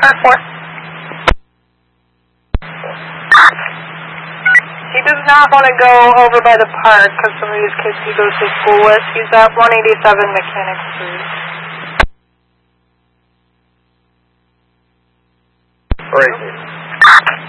car 4. He does not want to go over by the park because some of these kids he goes to school with. He's at 187 Mechanic Street. Where is he?